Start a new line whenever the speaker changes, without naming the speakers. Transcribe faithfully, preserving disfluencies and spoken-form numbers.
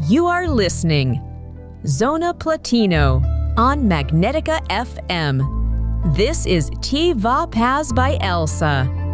You are listening Zona Platino on Magnetica F M. This is Ti Va Paz by Elsa.